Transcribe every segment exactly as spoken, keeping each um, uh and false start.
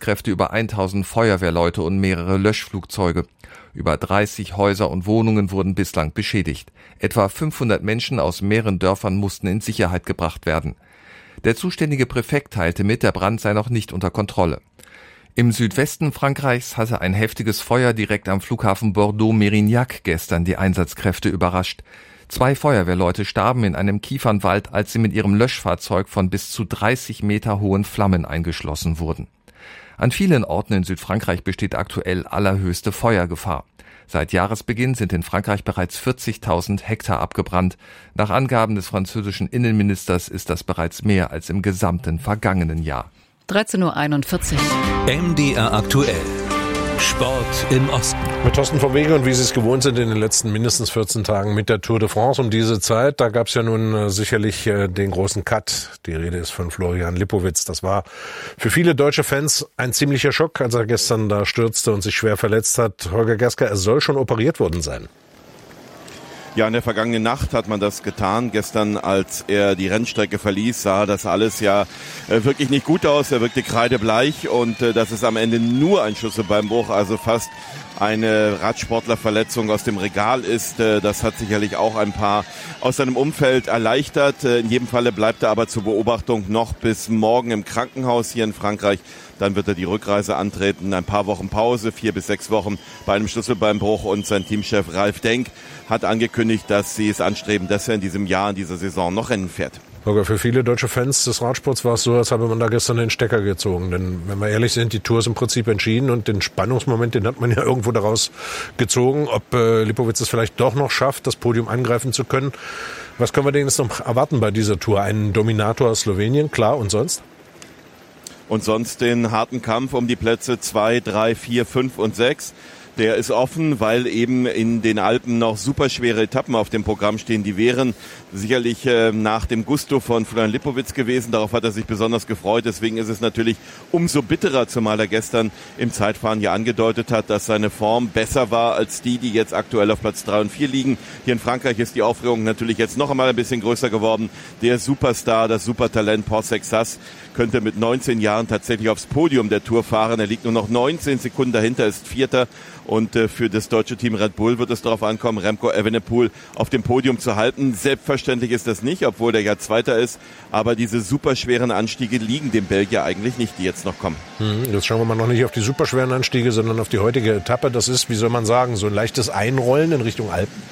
Einsatzkräfte über tausend Feuerwehrleute und mehrere Löschflugzeuge. Über dreißig Häuser und Wohnungen wurden bislang beschädigt. Etwa fünfhundert Menschen aus mehreren Dörfern mussten in Sicherheit gebracht werden. Der zuständige Präfekt teilte mit, der Brand sei noch nicht unter Kontrolle. Im Südwesten Frankreichs hatte ein heftiges Feuer direkt am Flughafen Bordeaux-Mérignac gestern die Einsatzkräfte überrascht. Zwei Feuerwehrleute starben in einem Kiefernwald, als sie mit ihrem Löschfahrzeug von bis zu dreißig Meter hohen Flammen eingeschlossen wurden. An vielen Orten in Südfrankreich besteht aktuell allerhöchste Feuergefahr. Seit Jahresbeginn sind in Frankreich bereits vierzigtausend Hektar abgebrannt. Nach Angaben des französischen Innenministers ist das bereits mehr als im gesamten vergangenen Jahr. dreizehn Uhr einundvierzig. M D R aktuell. Sport im Osten. Mit Thorsten vom Wege und wie Sie es gewohnt sind in den letzten mindestens vierzehn Tagen mit der Tour de France um diese Zeit. Da gab es ja nun äh, sicherlich äh, den großen Cut. Die Rede ist von Florian Lipowitz. Das war für viele deutsche Fans ein ziemlicher Schock, als er gestern da stürzte und sich schwer verletzt hat. Holger Gerska, er soll schon operiert worden sein. Ja, in der vergangenen Nacht hat man das getan. Gestern, als er die Rennstrecke verließ, sah das alles ja äh, wirklich nicht gut aus. Er wirkte kreidebleich und äh, das ist am Ende nur ein Schlüsselbeinbruch, also fast eine Radsportlerverletzung aus dem Regal ist. Äh, das hat sicherlich auch ein paar aus seinem Umfeld erleichtert. Äh, in jedem Falle bleibt er aber zur Beobachtung noch bis morgen im Krankenhaus hier in Frankreich. Dann wird er die Rückreise antreten. Ein paar Wochen Pause, vier bis sechs Wochen bei einem Schlüsselbeinbruch. Und sein Teamchef Ralf Denk hat angekündigt, dass sie es anstreben, dass er in diesem Jahr, in dieser Saison noch Rennen fährt. Holger, für viele deutsche Fans des Radsports war es so, als habe man da gestern den Stecker gezogen. Denn wenn wir ehrlich sind, die Tour ist im Prinzip entschieden und den Spannungsmoment, den hat man ja irgendwo daraus gezogen, ob äh, Lipowitz es vielleicht doch noch schafft, das Podium angreifen zu können. Was können wir denn jetzt noch erwarten bei dieser Tour? Einen Dominator aus Slowenien, klar, und sonst? Und sonst den harten Kampf um die Plätze zwei, drei, vier, fünf und sechs. Der ist offen, weil eben in den Alpen noch super schwere Etappen auf dem Programm stehen. Die wären sicherlich äh, nach dem Gusto von Florian Lipowitz gewesen. Darauf hat er sich besonders gefreut. Deswegen ist es natürlich umso bitterer, zumal er gestern im Zeitfahren ja angedeutet hat, dass seine Form besser war als die, die jetzt aktuell auf Platz drei und vier liegen. Hier in Frankreich ist die Aufregung natürlich jetzt noch einmal ein bisschen größer geworden. Der Superstar, das Supertalent Paul Sexas könnte mit neunzehn Jahren tatsächlich aufs Podium der Tour fahren. Er liegt nur noch neunzehn Sekunden dahinter, ist Vierter. Und äh, für das deutsche Team Red Bull wird es darauf ankommen, Remco Evenepoel auf dem Podium zu halten. Selbstverständlich ist das nicht, obwohl der ja Zweiter ist. Aber diese superschweren Anstiege liegen dem Belgier eigentlich nicht, die jetzt noch kommen. Hm, jetzt schauen wir mal noch nicht auf die superschweren Anstiege, sondern auf die heutige Etappe. Das ist, wie soll man sagen, so ein leichtes Einrollen in Richtung Alpen.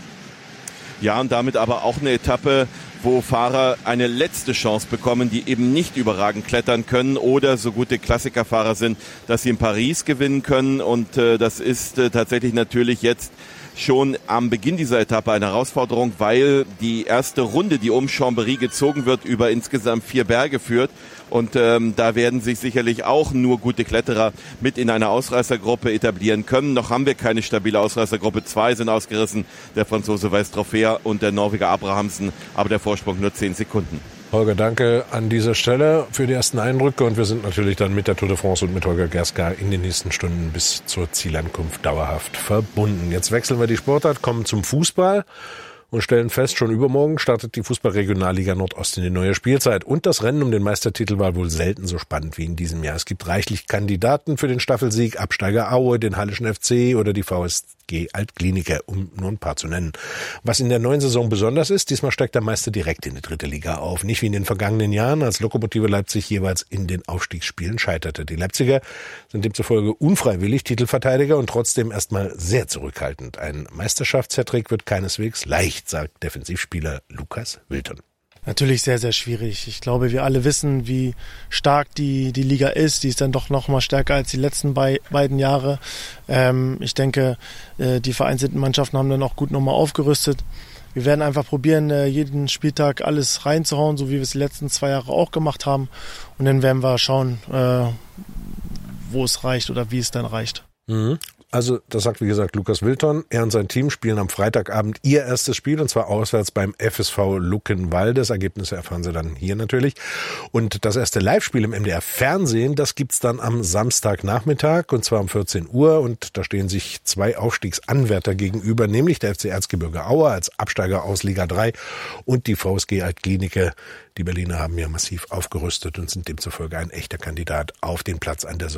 Ja, und damit aber auch eine Etappe, wo Fahrer eine letzte Chance bekommen, die eben nicht überragend klettern können oder so gute Klassikerfahrer sind, dass sie in Paris gewinnen können. Und äh, das ist äh, tatsächlich natürlich jetzt schon am Beginn dieser Etappe eine Herausforderung, weil die erste Runde, die um Chambéry gezogen wird, über insgesamt vier Berge führt. Und ähm, da werden sich sicherlich auch nur gute Kletterer mit in einer Ausreißergruppe etablieren können. Noch haben wir keine stabile Ausreißergruppe. Zwei sind ausgerissen, der Franzose Weistrofea und der Norweger Abrahamsen, aber der Vorsprung nur zehn Sekunden. Holger, danke an dieser Stelle für die ersten Eindrücke und wir sind natürlich dann mit der Tour de France und mit Holger Gerska in den nächsten Stunden bis zur Zielankunft dauerhaft verbunden. Jetzt wechseln wir die Sportart, kommen zum Fußball und stellen fest, schon übermorgen startet die Fußball-Regionalliga Nordost in die neue Spielzeit. Und das Rennen um den Meistertitel war wohl selten so spannend wie in diesem Jahr. Es gibt reichlich Kandidaten für den Staffelsieg, Absteiger Aue, den Hallischen F C oder die V S G Altkliniker, um nur ein paar zu nennen. Was in der neuen Saison besonders ist, diesmal steigt der Meister direkt in die dritte Liga auf. Nicht wie in den vergangenen Jahren, als Lokomotive Leipzig jeweils in den Aufstiegsspielen scheiterte. Die Leipziger sind demzufolge unfreiwillig Titelverteidiger und trotzdem erstmal sehr zurückhaltend. Ein Meisterschafts-Hattrick wird keineswegs leicht, sagt Defensivspieler Lukas Wilton. Natürlich sehr, sehr schwierig. Ich glaube, wir alle wissen, wie stark die, die Liga ist. Die ist dann doch noch mal stärker als die letzten bei, beiden Jahre. Ähm, ich denke, äh, die vereinzelten Mannschaften haben dann auch gut nochmal aufgerüstet. Wir werden einfach probieren, äh, jeden Spieltag alles reinzuhauen, so wie wir es die letzten zwei Jahre auch gemacht haben. Und dann werden wir schauen, äh, wo es reicht oder wie es dann reicht. Mhm. Also, das sagt wie gesagt Lukas Wilton. Er und sein Team spielen am Freitagabend ihr erstes Spiel und zwar auswärts beim F S V Luckenwalde. Das Ergebnisse erfahren Sie dann hier natürlich. Und das erste Live-Spiel im M D R Fernsehen, das gibt's dann am Samstagnachmittag und zwar um vierzehn Uhr. Und da stehen sich zwei Aufstiegsanwärter gegenüber, nämlich der F C Erzgebirge Aue als Absteiger aus Liga drei und die V S G Altkliniker. Die Berliner haben ja massiv aufgerüstet und sind demzufolge ein echter Kandidat auf den Platz an der